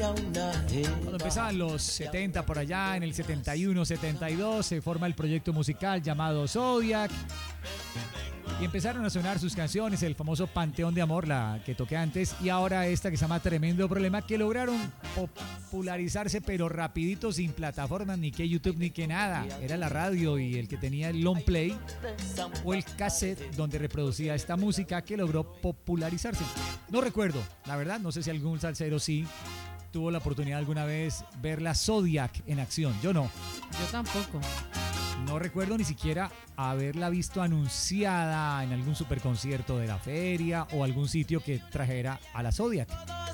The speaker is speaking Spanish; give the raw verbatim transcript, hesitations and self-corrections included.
Cuando empezaban los setenta por allá, en el setenta y uno, setenta y dos, se forma el proyecto musical llamado Zodiac. Y empezaron a sonar sus canciones, el famoso Panteón de Amor, la que toqué antes, y ahora esta que se llama Tremendo Problema, que lograron popularizarse pero rapidito, sin plataformas, ni que YouTube, ni que nada. Era la radio y el que tenía el long play o el cassette donde reproducía esta música que logró popularizarse. No recuerdo, la verdad, no sé si algún salsero sí tuvo la oportunidad alguna vez ver la Zodiac en acción. Yo no. Yo tampoco. No recuerdo ni siquiera haberla visto anunciada en algún superconcierto de la feria o algún sitio que trajera a la Zodiac.